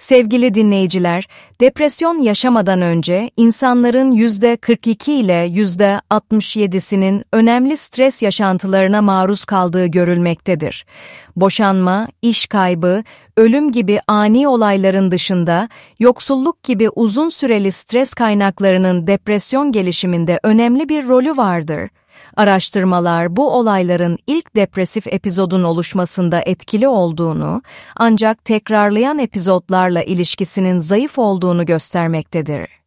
Sevgili dinleyiciler, depresyon yaşamadan önce insanların %42 ile %67'sinin önemli stres yaşantılarına maruz kaldığı görülmektedir. Boşanma, iş kaybı, ölüm gibi ani olayların dışında, yoksulluk gibi uzun süreli stres kaynaklarının depresyon gelişiminde önemli bir rolü vardır. Araştırmalar bu olayların ilk depresif epizodun oluşmasında etkili olduğunu, ancak tekrarlayan epizotlarla ilişkisinin zayıf olduğunu göstermektedir.